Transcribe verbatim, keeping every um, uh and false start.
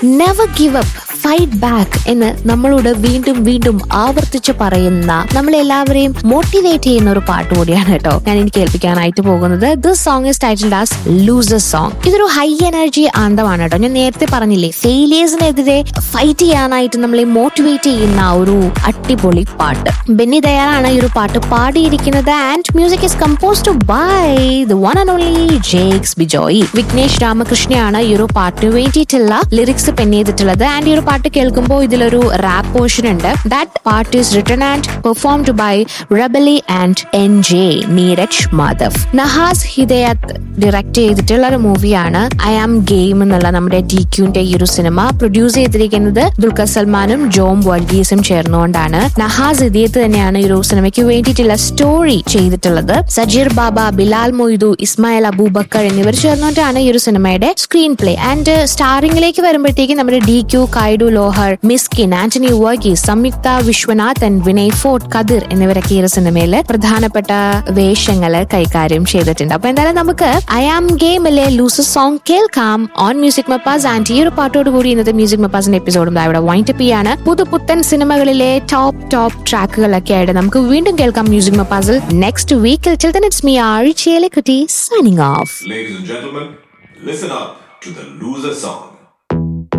Never give up, fight back എന്ന് നമ്മളോട് വീണ്ടും വീണ്ടും ആവർത്തിച്ച് പറയുന്ന നമ്മളെല്ലാവരെയും മോട്ടിവേറ്റ് ചെയ്യുന്ന ഒരു പാട്ട് കൂടിയാണ് കേട്ടോ ഞാൻ എനിക്ക് കേൾപ്പിക്കാനായിട്ട് പോകുന്നത്. This song is titled as loser song. ഇതൊരു ഹൈ എനർജി ആന്തമാണ് കേട്ടോ. ഞാൻ നേരത്തെ പറഞ്ഞില്ലേ, ഫെയിലിയേഴ്സിനെതിരെ ഫൈറ്റ് ചെയ്യാനായിട്ട് നമ്മളെ മോട്ടിവേറ്റ് ചെയ്യുന്ന ഒരു അടിപൊളി പാട്ട്. ബെന്നി ദയാലാണ് ഈ ഒരു പാട്ട് പാടിയിരിക്കുന്നത്. And music is composed by the one and only Jakes Bijoy. Vignesh രാമകൃഷ്ണയാണ് ഈ ഒരു പാട്ടിന് വേണ്ടിയിട്ടുള്ള ലിറിക്സ് പെൻ ചെയ്തിട്ടുള്ളത്. ആൻഡ് ഈ ഒരു പാട്ട് കേൾക്കുമ്പോൾ ഇതിലൊരു റാപ്പ് പോർഷൻ ഉണ്ട്. That part is written and performed by റബലി and N J Neeraj Madhav. Nahas Hidayath direct ചെയ്തിട്ടുള്ള ഒരു മൂവിയാണ് ഐ ആം ഗെയിം എന്നുള്ള നമ്മുടെ ഡി ക്യൂന്റെ ഈ ഒരു സിനിമ. പ്രൊഡ്യൂസ് ചെയ്തിരിക്കുന്നത് ദുൽഖർ സൽമാനും ജോം വർഗീസും ചേർന്നുകൊണ്ടാണ്. നഹാസ് ഹിദയത്ത് തന്നെയാണ് ഈ ഒരു സിനിമയ്ക്ക് വേണ്ടിയിട്ടുള്ള സ്റ്റോറി ചെയ്തിട്ടുള്ളത്. സജീർ ബാബ, ബിലാൽ മൊയ്തു, ഇസ്മായിൽ അബൂബക്കർ എന്നിവർ ചേർന്നുകൊണ്ടാണ് ഈ ഒരു സിനിമയുടെ സ്ക്രീൻ പ്ലേ. ആൻഡ് സ്റ്റാറിംഗിലേക്ക് വരുമ്പോഴത്തേക്കും നമ്മുടെ ഡി ക്യു, കൈഡു ലോഹർ, മിസ്കിൻ, ആന്റണി വർഗീസ്, സംയുക്ത വിശ്വനാഥൻ, വിനയ് ഫോർട്ട്, കദിർ എന്നിവരൊക്കെ ഈ ഒരു സിനിമയില് പ്രധാനപ്പെട്ട വേഷങ്ങള് കൈകാര്യം ചെയ്തിട്ടുണ്ട്. അപ്പൊ എന്തായാലും നമുക്ക് ഐ ആം ഗെയിമിലെ ലൂസർ സോങ് കേൾക്കാം ഓൺ മ്യൂസിക് മപ്പാസ്. ആൻഡ് ഈ ഒരു പാട്ടോട് കൂടി ഇന്നത്തെ മ്യൂസിക് മപ്പാസിന്റെ എപ്പിസോഡും ഇവിടെ വൈൻഡപ്പ് ചെയ്യാണ്. പുതുപുത്തൻ സിനിമകളിലെ ടോപ്പ് ടോപ്പ് ട്രാക്കുകളൊക്കെ ആയിട്ട് നമുക്ക് വീണ്ടും കേൾക്കാം മ്യൂസിക് മപ്പാസിൽ നെക്സ്റ്റ് വീക്കിൽ. Till then, it's me, Ari Chele Kutti, signing off. Ladies and gentlemen, listen up to the loser song.